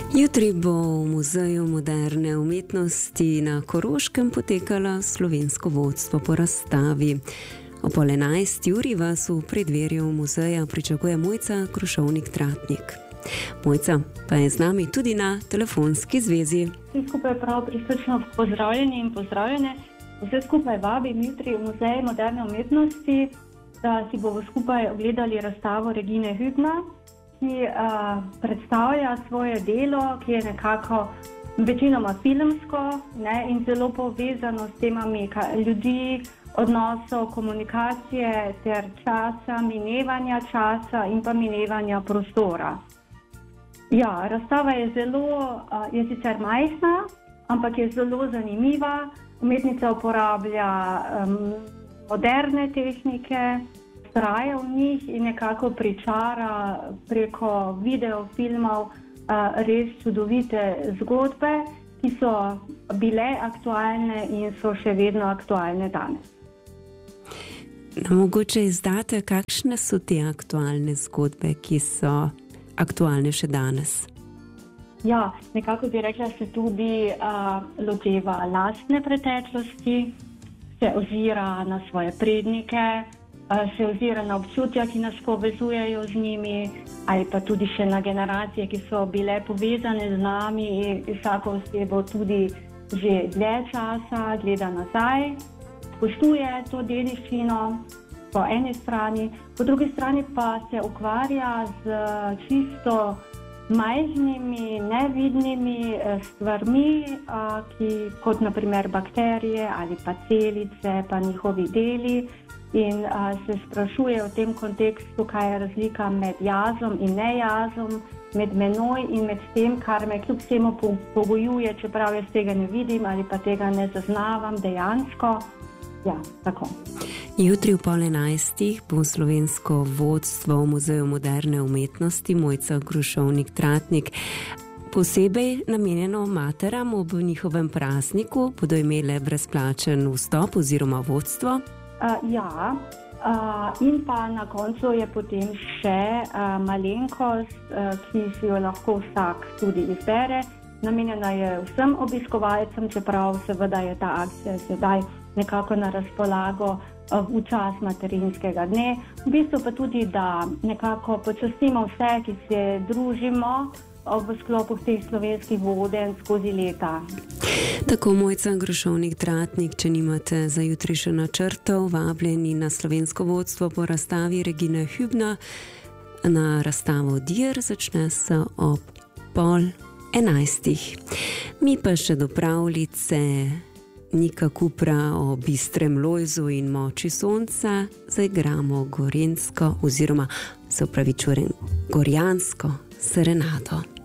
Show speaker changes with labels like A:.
A: Jutri bo v Muzeju moderne umetnosti na Koroškem potekalo slovensko vodstvo po razstavi. O 10:30 vas v preddverju muzeja pričakuje Mojca Krušovnik-Tratnik. Mojca pa je z nami tudi na telefonski zvezi.
B: Vsi skupaj prav prisrčno pozdravljeni in pozdravljene. Vse skupaj vabim jutri v Muzej moderne umetnosti, da si bomo skupaj ogledali razstavo Regine Hübner, ki predstavlja svoje delo, ki je nekako večinoma filmsko, in zelo povezano s temami ljudi, odnosov, komunikacije ter časa, minevanja časa in pa minevanja prostora. Ja, razstava je je sicer majhna, ampak je zelo zanimiva. Umetnica uporablja moderne tehnike, traja v njih in nekako pričara preko videofilmov res čudovite zgodbe, ki so bile aktualne in so še vedno aktualne danes.
A: Mogoče izdate, kakšne so te aktualne zgodbe, ki so aktualne še danes?
B: Ja, nekako bi rekla, se tudi loteva lastne preteklosti, se ozira na svoje prednike, se ozira na občutja, ki nas povezujejo z njimi, ali pa tudi še na generacije, ki so bile povezane z nami in vsako osebo tudi že dlje časa gleda nazaj, spoštuje to dediščino po eni strani, po drugi strani pa se ukvarja z čisto majhnimi, nevidnimi stvarmi, kot naprimer bakterije ali pa celice, pa njihovi deli, in se sprašuje v tem kontekstu, kaj je razlika med jazom in nejazom, med menoj in med tem, kar me kljub vsemu pogojuje, čeprav jaz tega ne vidim ali pa tega ne zaznavam dejansko. Ja, tako.
A: Jutri ob 10:30 bo slovensko vodstvo v Muzeju moderne umetnosti Mojca Krušovnik-Tratnik posebej namenjeno materam ob njihovem prazniku. Bodo imele brezplačen vstop oziroma vodstvo?
B: In pa na koncu je potem še malenkost, ki si jo lahko vsak tudi izbere. Namenjena je vsem obiskovalcem, čeprav seveda je ta akcija sedaj nekako na razpolago v čas materinskega dne. V bistvu pa tudi, da nekako počastimo vse, ki se družimo v sklopu teh slovenskih vodenj skozi leta.
A: Tako Mojca Krušovnik-Tratnik, če nimate za jutri še načrtov, vabljeni na slovensko vodstvo po razstavi Regine Hübner. Na razstavo Dir začne se ob 10:30. Mi pa še do pravljice Nika Kupra o bistrem Lojzu in moči sonca zaigramo gorensko oziroma gorjansko serenado.